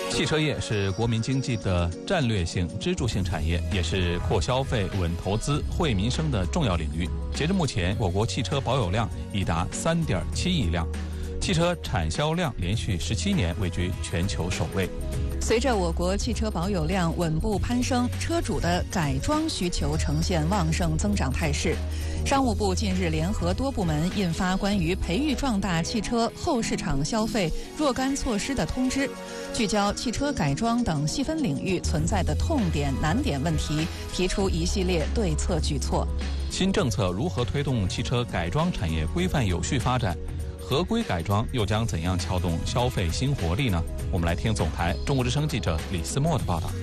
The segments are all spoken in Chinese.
汽车业是国民经济的战略性支柱性产业，也是扩消费、稳投资、惠民生的重要领域。截至目前，我国汽车保有量已达3.7亿辆，汽车产销量连续17年位居全球首位。 随着我国汽车保有量稳步攀升，车主的改装需求呈现旺盛增长态势。商务部近日联合多部门印发关于培育壮大汽车后市场消费若干措施的通知，聚焦汽车改装等细分领域存在的痛点难点问题，提出一系列对策举措。 新政策如何推动汽车改装产业规范有序发展？合规改装又将怎样撬动消费新活力呢？我们来听总台中国之声记者李思墨的报道。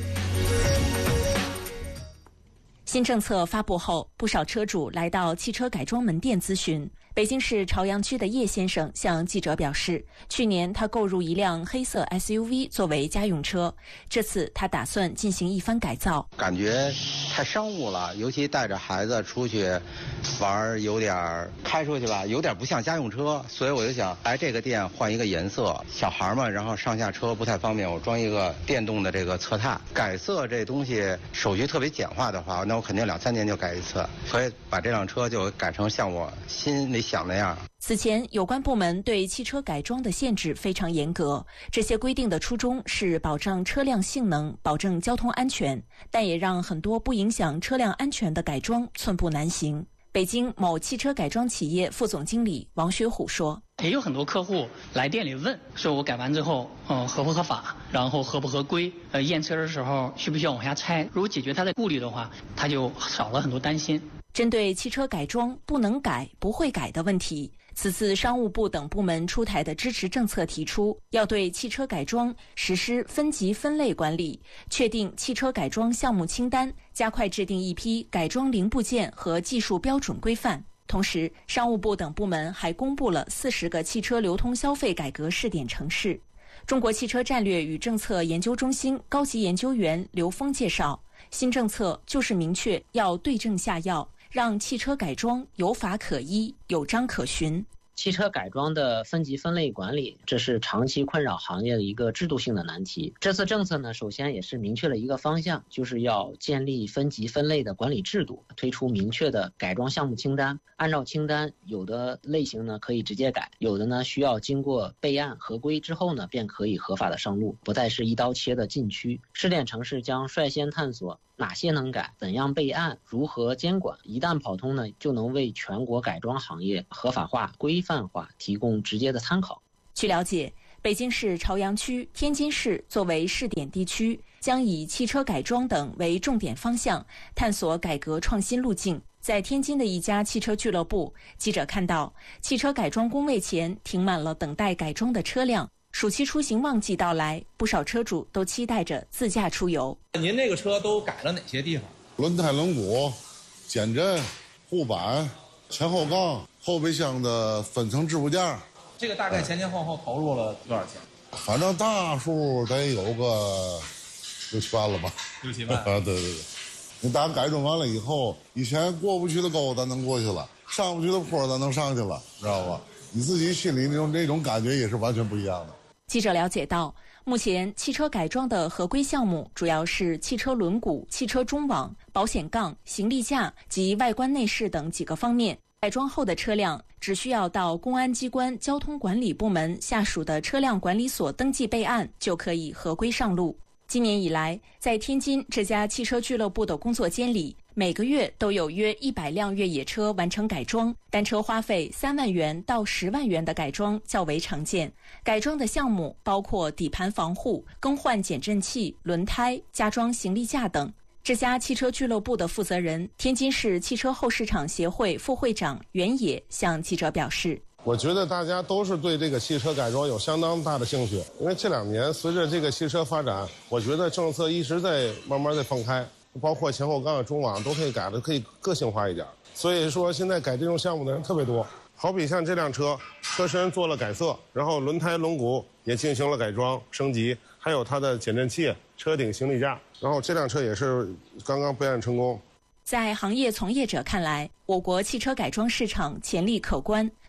新政策发布后，不少车主来到汽车改装门店咨询。北京市朝阳区的叶先生向记者表示，去年他购入一辆黑色 SUV 作为家用车，这次他打算进行一番改造。 感觉太商务了，尤其带着孩子出去玩，有点开出去吧，有点不像家用车，所以我就想来这个店换一个颜色。小孩嘛，然后上下车不太方便，我装一个电动的这个侧踏。改色这东西手续特别简化的话，那我肯定2-3年就改一次，所以把这辆车就改成像我心里想那样。 此前，有关部门对汽车改装的限制非常严格，这些规定的初衷是保障车辆性能、保证交通安全，但也让很多不影响车辆安全的改装寸步难行。北京某汽车改装企业副总经理王学虎说：“ 也有很多客户来店里问，说我改完之后，合不合法，然后合不合规，验车的时候需不需要往下拆？如果解决他的顾虑的话，他就少了很多担心。” 针对汽车改装不能改、不会改的问题，此次商务部等部门出台的支持政策提出，要对汽车改装实施分级分类管理，确定汽车改装项目清单，加快制定一批改装零部件和技术标准规范。同时，商务部等部门还公布了40个汽车流通消费改革试点城市。中国汽车战略与政策研究中心高级研究员刘峰介绍，新政策就是明确要对症下药，让汽车改装有法可依、有章可循。 汽车改装的分级分类管理，这是长期困扰行业的一个制度性的难题。这次政策呢，首先也是明确了一个方向，就是要建立分级分类的管理制度，推出明确的改装项目清单。按照清单，有的类型呢可以直接改，有的呢需要经过备案合规之后呢，便可以合法的上路，不再是一刀切的禁区。试点城市将率先探索哪些能改，怎样备案，如何监管，一旦跑通呢，就能为全国改装行业合法化、规范化提供直接的参考。 据了解，北京市朝阳区、天津市作为试点地区，将以汽车改装等为重点方向，探索改革创新路径。在天津的一家汽车俱乐部，记者看到汽车改装工位前停满了等待改装的车辆。暑期出行旺季到来，不少车主都期待着自驾出游。 您这个车都改了哪些地方？ 轮胎、轮毂、减震、护板、前后杠、后备箱的分层支部件。 这个大概前后投入了多少钱？ 反正大数得有个6-7万了吧？6-7万啊，对。你打改装完了以后，以前过不去的沟咱能过去了，上不去的坡咱能上去了，知道吧？你自己心里那种感觉也是完全不一样的。 记者了解到，目前汽车改装的合规项目主要是汽车轮毂、汽车中网、保险杠、行李架及外观内饰等几个方面。改装后的车辆只需要到公安机关交通管理部门下属的车辆管理所登记备案，就可以合规上路。今年以来，在天津这家汽车俱乐部的工作间里，每个月都有约100辆越野车完成改装，单车花费3万元到10万元的改装较为常见。改装的项目包括底盘防护、更换减震器、轮胎、加装行李架等。这家汽车俱乐部的负责人、天津市汽车后市场协会副会长袁野向记者表示， 我觉得大家都是对这个汽车改装有相当大的兴趣，因为这2年随着这个汽车发展，我觉得政策一直在慢慢在放开，包括前后杠、中网都可以改的，可以个性化一点。所以说现在改这种项目的人特别多。好比像这辆车，车身做了改色，然后轮胎、轮毂也进行了改装升级，还有它的减震器、车顶行李架，然后这辆车也是刚刚备案成功。 在行业从业者看来，我国汽车改装市场潜力可观。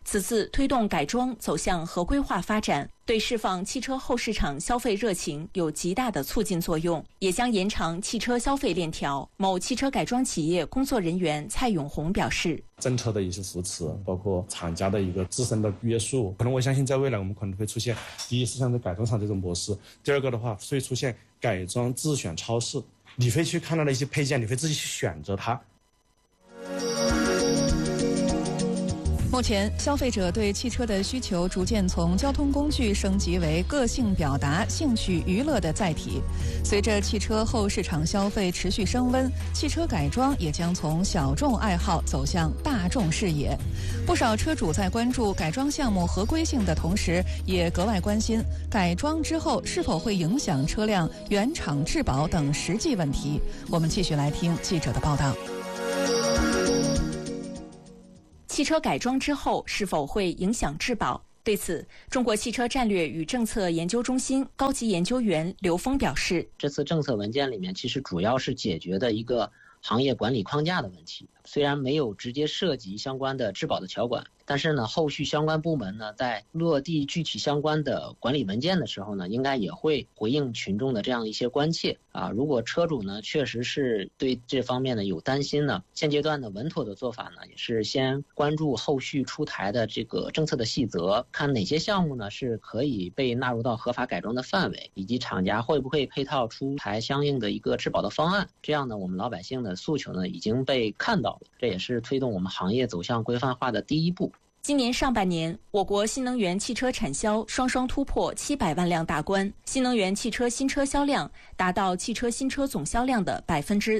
此次推动改装走向合规化发展，对释放汽车后市场消费热情有极大的促进作用，也将延长汽车消费链条。某汽车改装企业工作人员蔡永红表示， 政策的一些扶持，包括厂家的一个自身的约束，可能我相信在未来我们可能会出现，第一是像在改装厂这种模式，第二个的话会出现改装自选超市，你会去看到的一些配件，你会自己去选择它。 目前，消费者对汽车的需求逐渐从交通工具升级为个性表达、兴趣娱乐的载体。随着汽车后市场消费持续升温，汽车改装也将从小众爱好走向大众视野。不少车主在关注改装项目合规性的同时，也格外关心改装之后是否会影响车辆原厂质保等实际问题。我们继续来听记者的报道。 汽车改装之后是否会影响质保？对此，中国汽车战略与政策研究中心高级研究员刘峰表示， 这次政策文件里面其实主要是解决的一个行业管理框架的问题，虽然没有直接涉及相关的质保的条款，但是呢，后续相关部门呢在落地具体相关的管理文件的时候呢，应该也会回应群众的这样一些关切啊。如果车主呢确实是对这方面呢有担心呢，现阶段的稳妥的做法呢，也是先关注后续出台的这个政策的细则，看哪些项目呢是可以被纳入到合法改装的范围，以及厂家会不会配套出台相应的一个质保的方案。这样呢，我们老百姓的诉求呢已经被看到了，这也是推动我们行业走向规范化的第一步。 今年上半年，我国新能源汽车产销双双突破700万辆大关，新能源汽车新车销量达到汽车新车总销量的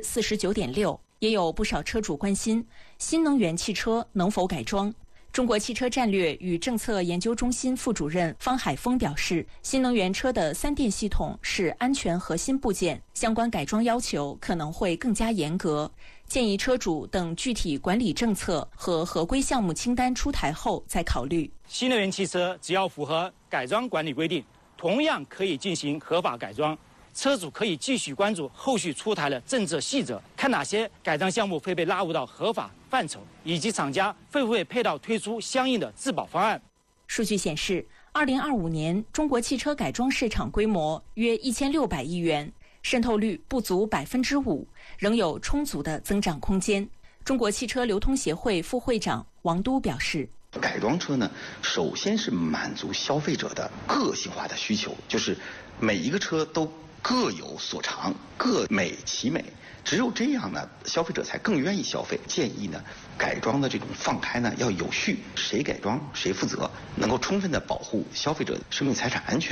49.6%。也有不少车主关心新能源汽车能否改装。中国汽车战略与政策研究中心副主任方海峰表示，新能源车的3电系统是安全核心部件，相关改装要求可能会更加严格，建议车主等具体管理政策和合规项目清单出台后再考虑。 新能源汽车只要符合改装管理规定，同样可以进行合法改装。车主可以继续关注后续出台的政策细则，看哪些改装项目会被纳入到合法范畴，以及厂家会不会配套推出相应的质保方案。 数据显示，2025年中国汽车改装市场规模约1600亿元，渗透率不足5%，仍有充足的增长空间。中国汽车流通协会副会长王都表示， 改装车呢，首先是满足消费者的个性化的需求，就是每一个车都各有所长，各美其美，只有这样呢，消费者才更愿意消费。建议呢，改装的这种放开呢要有序，谁改装谁负责，能够充分的保护消费者的生命财产安全。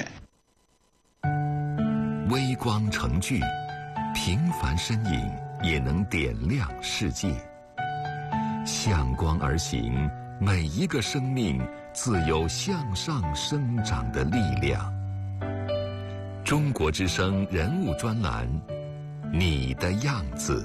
微光成炬，平凡身影也能点亮世界。向光而行，每一个生命自有向上生长的力量。中国之声人物专栏，你的样子。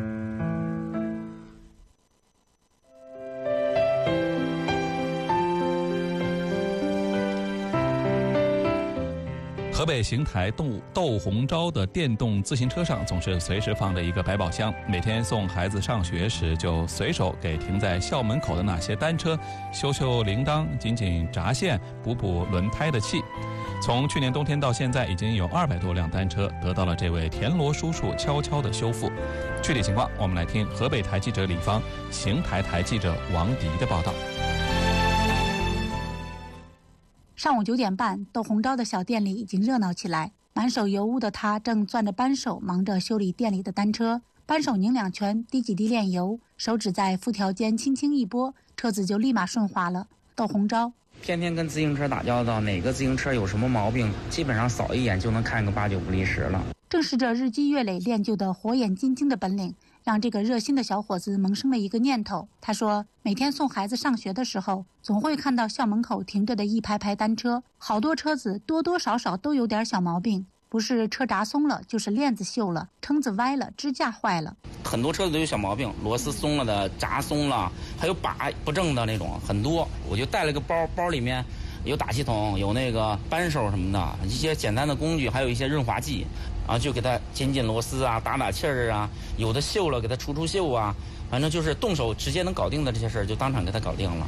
河北邢台窦洪昭的电动自行车上总是随时放着一个百宝箱，每天送孩子上学时就随手给停在校门口的那些单车修修铃铛、紧紧闸线、补补轮胎的气。从去年冬天到现在，已经有200多辆单车得到了这位田螺叔叔悄悄的修复。具体情况，我们来听河北台记者李芳、邢台台记者王迪的报道。 上午9点半，窦洪昭的小店里已经热闹起来。满手油污的他正攥着扳手，忙着修理店里的单车。扳手拧2圈，滴几滴炼油，手指在辐条间轻轻一拨，车子就立马顺滑了。窦洪昭天天跟自行车打交道，哪个自行车有什么毛病，基本上扫一眼就能看个8、9不离10了。 正是这日积月累练就的火眼金睛的本领，让这个热心的小伙子萌生了一个念头。他说，每天送孩子上学的时候，总会看到校门口停着的一排排单车，好多车子多多少少都有点小毛病，不是车闸松了，就是链子锈了，撑子歪了，支架坏了。 很多车子都有小毛病，螺丝松了的，闸松了，还有把不正的那种，很多。我就带了个包，包里面有打气筒，有那个扳手什么的，一些简单的工具，还有一些润滑剂，然后就给它紧紧螺丝啊，打气儿啊，有的锈了给它除锈啊，反正就是动手直接能搞定的这些事儿，就当场给它搞定了。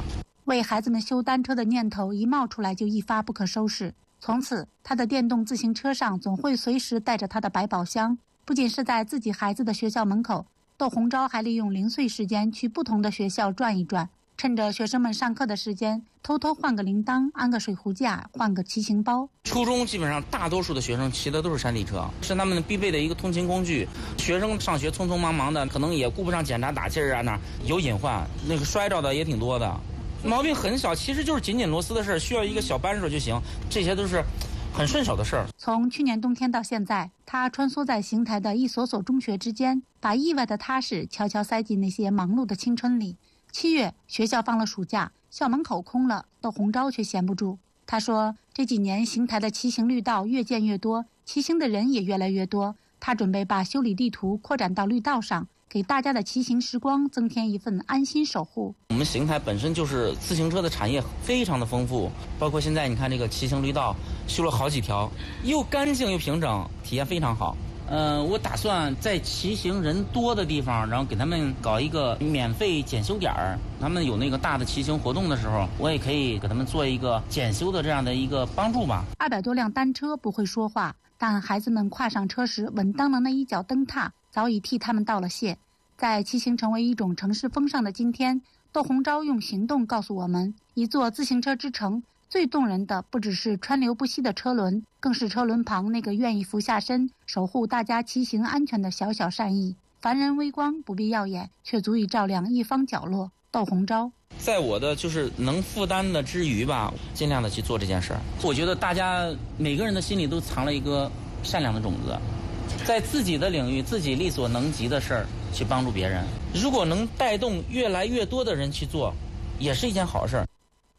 为孩子们修单车的念头一冒出来就一发不可收拾。从此，他的电动自行车上总会随时带着他的百宝箱。不仅是在自己孩子的学校门口，窦洪钊还利用零碎时间去不同的学校转一转，趁着学生们上课的时间，偷偷换个铃铛，安个水壶架，换个骑行包。 初中基本上大多数的学生骑的都是山地车，是他们必备的一个通勤工具。学生上学匆匆忙忙的，可能也顾不上检查打气儿啊，那有隐患，那个摔着的也挺多的。毛病很小，其实就是紧紧螺丝的事，需要一个小扳手就行，这些都是很顺手的事儿。 从去年冬天到现在，他穿梭在邢台的一所所中学之间，把意外的踏实悄悄塞进那些忙碌的青春里。7月，学校放了暑假，校门口空了，窦洪钊却闲不住。他说，这几年邢台的骑行绿道越建越多，骑行的人也越来越多。他准备把修理地图扩展到绿道上，给大家的骑行时光增添一份安心守护。 我们邢台本身就是自行车的产业非常的丰富，包括现在你看这个骑行绿道修了好几条，又干净又平整，体验非常好。我打算在骑行人多的地方，然后给他们搞一个免费检修点儿。他们有那个大的骑行活动的时候，我也可以给他们做一个检修的这样的一个帮助吧。 200多辆单车不会说话，但孩子们跨上车时稳当的那一脚蹬踏早已替他们道了谢。在骑行成为一种城市风尚的今天，窦洪钊用行动告诉我们，一座自行车之城，最动人的不只是川流不息的车轮，更是车轮旁那个愿意俯下身守护大家骑行安全的小小善意。凡人微光不必耀眼，却足以照亮一方角落。窦洪钊在我的就是能负担的之余吧，尽量的去做这件事儿。我觉得大家每个人的心里都藏了一个善良的种子，在自己的领域自己力所能及的事儿去帮助别人，如果能带动越来越多的人去做，也是一件好事儿。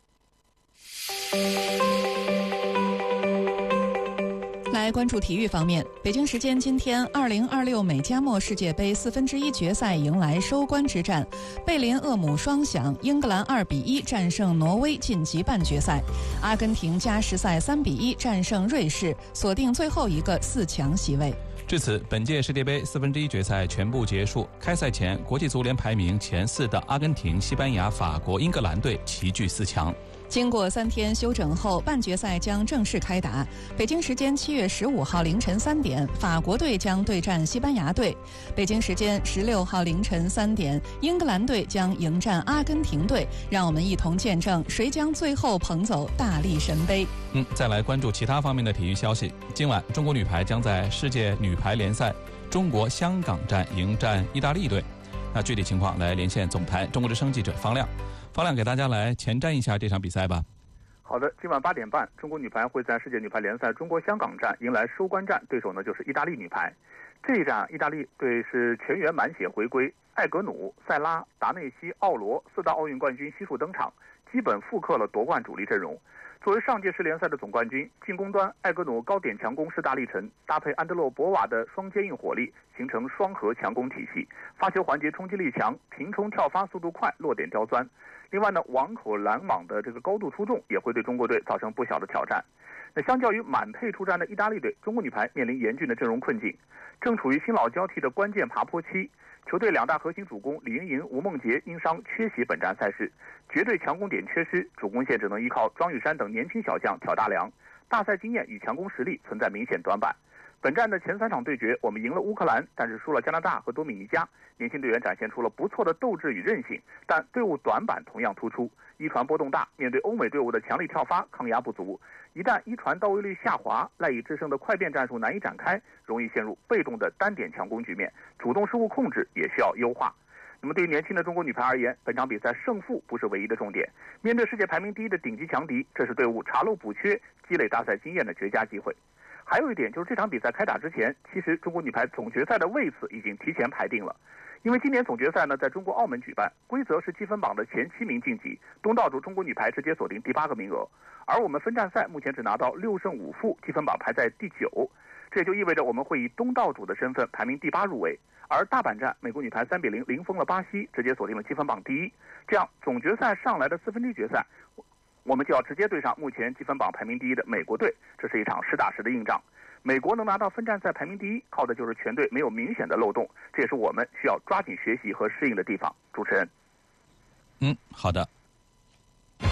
来关注体育方面，北京时间今天，2026美加墨世界杯1/4决赛迎来收官之战，贝林厄姆双响，英格兰2-1战胜挪威晋级半决赛，阿根廷加时赛3-1战胜瑞士，锁定最后一个4强席位。 至此，本届世界杯1/4决赛全部结束。开赛前，国际足联排名前4的阿根廷、西班牙、法国、英格兰队齐聚4强。 经过3天休整后，半决赛将正式开打。北京时间7月15号凌晨3点，法国队将对战西班牙队；北京时间16号凌晨3点，英格兰队将迎战阿根廷队。让我们一同见证谁将最后捧走大力神杯。 再来关注其他方面的体育消息。今晚，中国女排将在世界女排联赛中国香港站迎战意大利队。那具体情况来连线总台中国之声记者方亮。方亮给大家来前瞻一下这场比赛吧。 好的，今晚8点半，中国女排会在世界女排联赛中国香港站迎来收官战，对手呢就是意大利女排。这一战，意大利队是全员满血回归，艾格努、塞拉、达内西、奥罗4大奥运冠军悉数登场，基本复刻了夺冠主力阵容。作为上届世联赛的总冠军，进攻端艾格努高点强攻势大力沉，搭配安德洛博瓦的双接应火力，形成双核强攻体系，发球环节冲击力强，平冲跳发速度快，落点刁钻。另外呢，网口拦网的这个高度出众也会对中国队造成不小的挑战。那相较于满配出战的意大利队，中国女排面临严峻的阵容困境，正处于新老交替的关键爬坡期。球队2大核心主攻李盈莹、吴梦洁因伤缺席本站赛事，绝对强攻点缺失，主攻线只能依靠庄雨珊等年轻小将挑大梁，大赛经验与强攻实力存在明显短板。本站的前3场对决，我们赢了乌克兰，但是输了加拿大和多米尼加。年轻队员展现出了不错的斗志与韧性，但队伍短板同样突出，一传波动大，面对欧美队伍的强力跳发抗压不足。一旦一传到位率下滑，赖以制胜的快变战术难以展开，容易陷入被动的单点强攻局面，主动失误控制也需要优化。那么对于年轻的中国女排而言，本场比赛胜负不是唯一的重点，面对世界排名第1的顶级强敌，这是队伍查漏补缺、积累大赛经验的绝佳机会。还有一点就是这场比赛开打之前，其实中国女排总决赛的位次已经提前排定了。因为今年总决赛呢在中国澳门举办，规则是积分榜的前7名晋级，东道主中国女排直接锁定第8个名额。而我们分站赛目前只拿到6胜5负，积分榜排在第9，这也就意味着我们会以东道主的身份排名第8入围。而大阪站美国女排3-0零封了巴西，直接锁定了积分榜第1。这样总决赛上来的1/4决赛，我们就要直接对上目前积分榜排名第1的美国队，这是一场实打实的硬仗。美国能拿到分站赛排名第1，靠的就是全队没有明显的漏洞，这也是我们需要抓紧学习和适应的地方。主持人， 好的。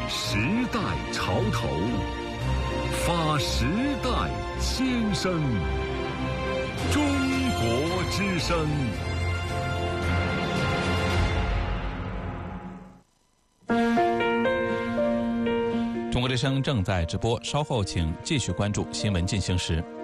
时代潮头，发时代先声。中国之声。 中国之声正在直播，稍后请继续关注新闻进行时。